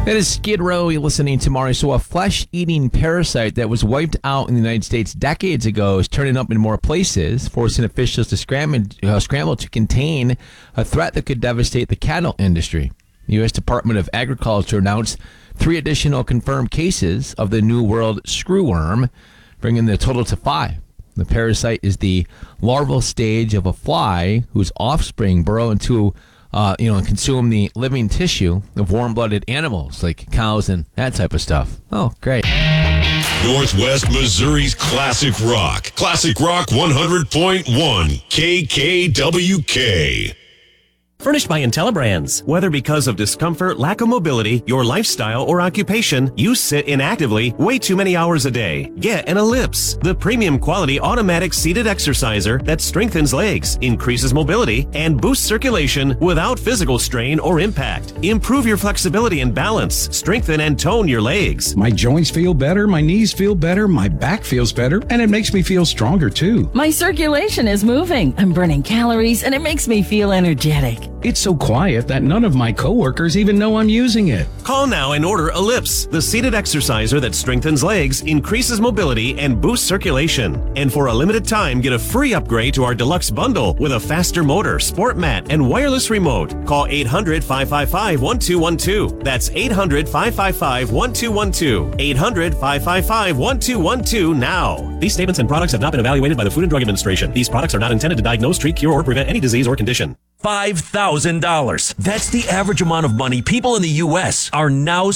That is Skid Row you're listening to, Mari. So a flesh-eating parasite that was wiped out in the United States decades ago is turning up in more places, forcing officials to scramble to contain a threat that could devastate the cattle industry. The U.S. Department of Agriculture announced 3 additional confirmed cases of the New World screwworm, bringing the total to 5. The parasite is the larval stage of a fly whose offspring burrow into and consume the living tissue of warm-blooded animals like cows and that type of stuff. Oh, great. Northwest Missouri's Classic Rock. Classic Rock 100.1 KKWK. Furnished by IntelliBrands. Whether because of discomfort, lack of mobility, your lifestyle, or occupation, you sit inactively way too many hours a day. Get an Ellipse, the premium quality automatic seated exerciser that strengthens legs, increases mobility, and boosts circulation without physical strain or impact. Improve your flexibility and balance. Strengthen and tone your legs. My joints feel better, my knees feel better, my back feels better, and it makes me feel stronger too. My circulation is moving. I'm burning calories, and it makes me feel energetic. It's so quiet that none of my coworkers even know I'm using it. Call now and order Ellipse, the seated exerciser that strengthens legs, increases mobility, and boosts circulation. And for a limited time, get a free upgrade to our deluxe bundle with a faster motor, sport mat, and wireless remote. Call 800-555-1212. That's 800-555-1212. 800-555-1212 now. These statements and products have not been evaluated by the Food and Drug Administration. These products are not intended to diagnose, treat, cure, or prevent any disease or condition. $5,000. That's the average amount of money people in the U.S. are now